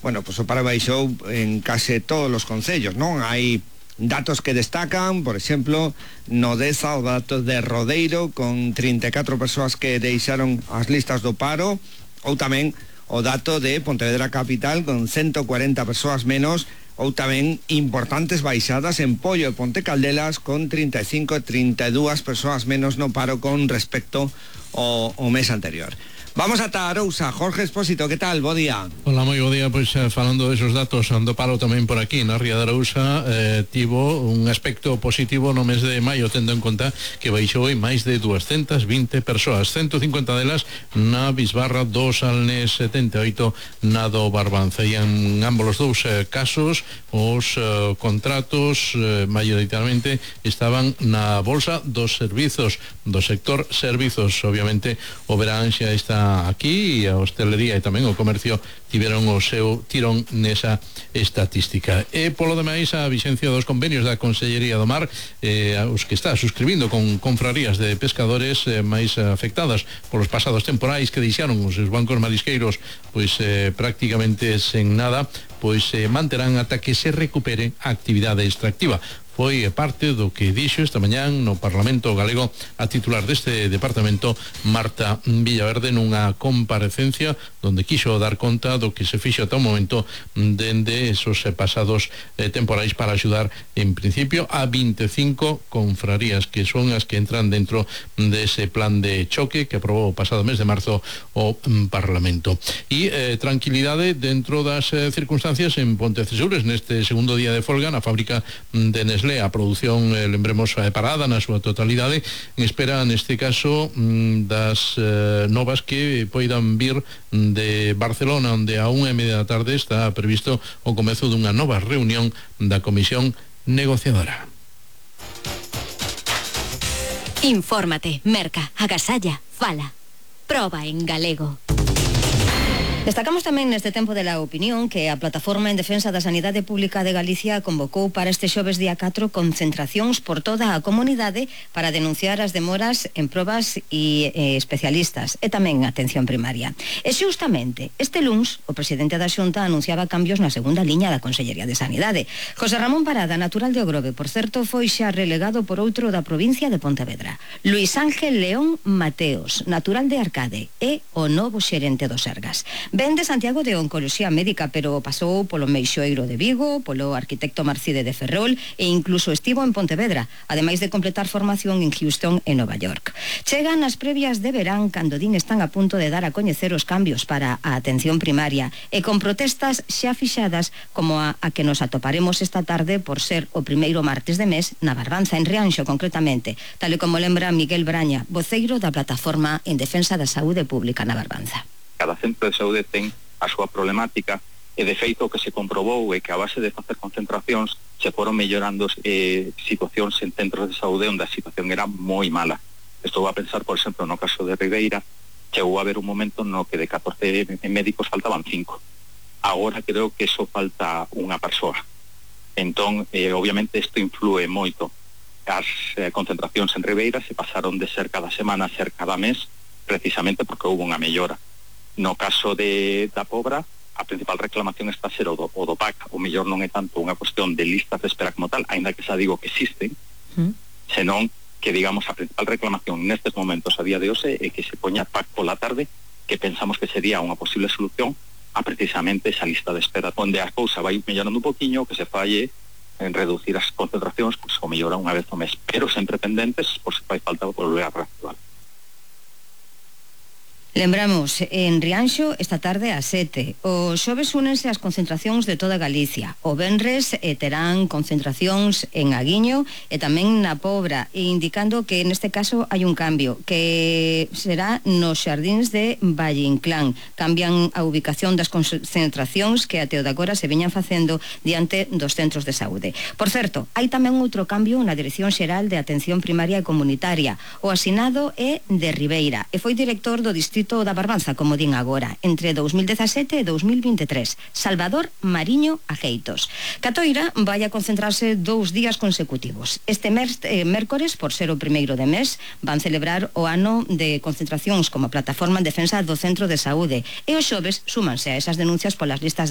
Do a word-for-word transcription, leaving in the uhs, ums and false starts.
bueno, pois o paro baixou en case todos os concellos, non? Hai datos que destacan, por exemplo, no Deza o dato de Rodeiro con trinta e catro persoas que deixaron as listas do paro, ou tamén o dato de Pontevedra Capital con ciento cuarenta persoas menos, ou tamén importantes baixadas en Pollo e Ponte Caldelas con trinta e cinco e trinta e dúas persoas menos no paro con respecto ao, ao mes anterior. Vamos ata Arousa, Jorge Expósito, que tal? Bo día. Hola, moi bo día, pois eh, falando desos datos, ando paro tamén por aquí na ría de Arousa, eh, tivo un aspecto positivo no mes de maio, tendo en conta que baixou en máis de doscientas vinte persoas, ciento cincuenta delas na Bisbarra, dos Alnes, setenta e oito na do Barbanza, e en ambos os dous eh, casos os eh, contratos eh, maioritariamente estaban na bolsa dos servizos, do sector servizos. Obviamente o verán xa está aquí, e a hostelería e tamén o comercio tiveron o seu tirón nesa estatística. E polo demais, a vixencia dos convenios da Consellería do Mar, eh, os que está suscribindo con confrarías de pescadores eh, máis afectadas polos pasados temporais que deixaron os seus bancos marisqueiros pois eh, prácticamente sen nada, pois eh, manterán ata que se recupere a actividade extractiva. Foi parte do que dixo esta mañán no Parlamento Galego a titular deste departamento, Marta Villaverde, nunha comparecencia onde quixo dar conta do que se fixo ata o momento dende esos pasados eh, temporais para axudar en principio a vinte e cinco confrarías que son as que entran dentro dese plan de choque que aprobou o pasado mes de marzo o mm, Parlamento. E eh, tranquilidade dentro das eh, circunstancias en Pontecesures neste segundo día de folga na fábrica de Nestlé. A produción, eh, lembremos, eh, parada na súa totalidade, en espera neste caso mm, das eh, novas que poidan vir de Barcelona, onde a unha e media da tarde está previsto o comezo dunha nova reunión da Comisión Negociadora. Infórmate, merca, agasalla, fala. Proba en galego. Destacamos tamén neste tempo de la opinión que a Plataforma en Defensa da Sanidade Pública de Galicia convocou para este xoves día catro concentracións por toda a comunidade para denunciar as demoras en probas e eh, especialistas e tamén atención primaria. E xustamente este luns o presidente da Xunta anunciaba cambios na segunda liña da Consellería de Sanidade. José Ramón Parada, natural de Ogrove, por certo, foi xa relegado por outro da provincia de Pontevedra. Luis Ángel León Mateos, natural de Arcade, é o novo xerente do Sergas. Ven de Santiago de Oncoloxía Médica, pero pasou polo Meixoeiro de Vigo, polo arquitecto Marcide de Ferrol e incluso estivo en Pontevedra, ademais de completar formación en Houston e Nova York. Chegan as previas de verán cando din están a punto de dar a coñecer os cambios para a atención primaria e con protestas xa fixadas como a, a que nos atoparemos esta tarde por ser o primeiro martes de mes na Barbanza, en Rianxo concretamente, tal e como lembra Miguel Braña, voceiro da Plataforma en Defensa da Saúde Pública na Barbanza. Cada centro de saúde ten a súa problemática e de feito o que se comprobou é que a base de facer concentracións se foron mellorando eh, situacións en centros de saúde onde a situación era moi mala. Estou a pensar, por exemplo, no caso de Ribeira, chegou a haber un momento no que de catorce médicos faltaban cinco. Agora creo que eso falta unha persoa. Entón, eh, obviamente, isto influe moito. As eh, concentracións en Ribeira se pasaron de ser cada semana a ser cada mes, precisamente porque houve unha mellora. No caso de da Pobra, a principal reclamación está a ser o do, o do P A C. O mellor non é tanto unha cuestión de listas de espera como tal, aínda que xa digo que existen, mm. senón que, digamos, a principal reclamación nestes momentos a día de hoxe é que se poña P A C pola tarde, que pensamos que sería unha posible solución a precisamente esa lista de espera, onde a cousa vai mellorando un poquinho, que se falle en reducir as concentracións, pues, o mellora unha vez ao mes, pero sempre pendentes por se fai falta volver a reactuar. Lembramos, en Rianxo esta tarde ás sete. O xoves únense as concentracións de toda Galicia. O venres eh, terán concentracións en Aguiño e tamén na Pobra, e indicando que neste caso hai un cambio, que será nos xardíns de Valle Inclán. Cambian a ubicación das concentracións que até o de agora se veñan facendo diante dos centros de saúde. Por certo, hai tamén outro cambio na Dirección Xeral de Atención Primaria e Comunitaria. O asinado é de Ribeira e foi director do Distrito da Barbanza, como din agora, entre dous mil dezasete e dous mil vinte e tres. Salvador Mariño Ajeitos. Catoira vai a concentrarse dous días consecutivos. Este mes, eh, mércores, por ser o primeiro de mes, van celebrar o ano de concentracións como plataforma en defensa do centro de saúde, e os xoves súmanse a esas denuncias polas listas